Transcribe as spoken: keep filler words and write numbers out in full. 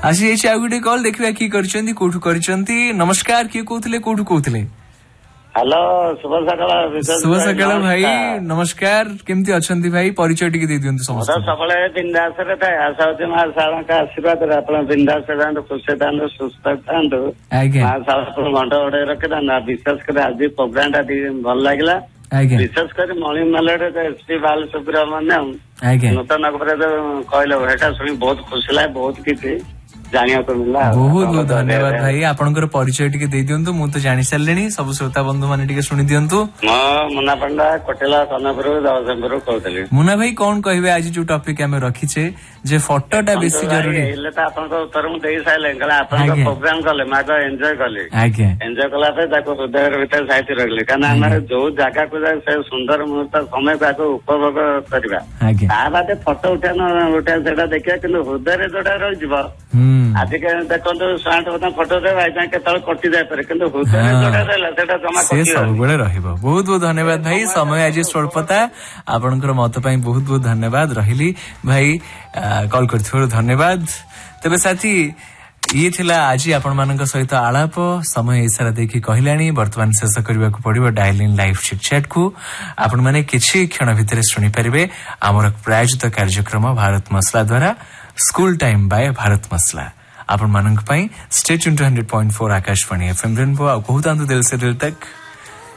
आसी जाइए आ गोटे कॉल देखिए किए करछंती कोठु करछंती। नमस्कार किए कहउथिले कोठु कहउथिले? हेलो शुभ सकाळ। शुभ सकाळ भाई नमस्कार केमती अछंती भाई परिचय टिके दे दियंतु समस्त। मोर सबले बिंदास रे था आशा होती मां सारा का आशीर्वाद रे आपण बिंदास रहंदो खुश रहंदो सुस्त रहंदो। आज्ञा मां सारा को घंटा ओडे रखे ना विश्वास करे आज प्रोग्राम टा भल लागला। आज्ञा विशेष कर मॉर्निंग मेलोडी एसपी बाल सुब्रमण्यम आज्ञा नूतन अपराध कहले हेटा सुनी बहुत खुशी लागे बहुत किछि जानिया को मिला। बहुत बहुत धन्यवाद भाई आपनकर परिचय टिके दे दियंतु मु तो जानि सारलेनी सब श्रोता बंधु माने टिके सुनि दियंतु। म मुन्ना पंडा कोटेला कनापुर दवसंपुर कहतली। मुन्ना भाई कोन कहबे आज जो टॉपिक हमें रखी छे जे फोटोटा बेसी जरूरी हेले त आपनको उत्तर मु देई साइले कला आपनको प्रोग्राम कले माग एन्जॉय कले। आज्ञा एन्जॉय कला पे ताको हृदय भीतर साइती रखले काना हमर जो जगह को जाय से सुंदर मुहूर्त समय को उपभोग करबा। आज्ञा ता बादे फोटो उठान उठा सेटा देखिया किंतु हृदय जोडा रहि जिवो। आज के देखंतु स्मार्ट फोन फोटो दे भाई जाके तळ कटि जाय पारे किंतु हृदय जोडा रहला सेटा जमा कटि से सब बेले रहिबो। बहुत बहुत धन्यवाद भाई समय आज स्वल्पता आपनकर मत पई बहुत बहुत धन्यवाद रहिली भाई कॉल करथियो धन्यवाद। तबे साथी ये थिला आज आपण मानक सहित आलाप समय इसारा देखि कहलानी वर्तमान शेष करबा को पड़िबो dial in live chit chat को आपण माने किछि क्षण भितरे सुनि परिबे हमर प्रायोजित कार्यक्रम भारत मसला द्वारा स्कूल टाइम बाय भारत मसला आपण मानक पई stay tuned two hundred point four Akashvani FM rainbow आ कहूतांतु दिल से दिल तक।